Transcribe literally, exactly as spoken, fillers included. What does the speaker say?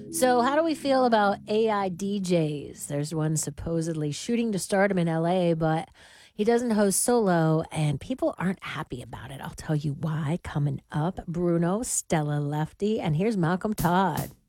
So, how do we feel about A I D Js? There's one supposedly shooting to stardom in L A, but he doesn't host solo, and people aren't happy about it. I'll tell you why coming up. Bruno, Stella Lefty, and here's Malcolm Todd.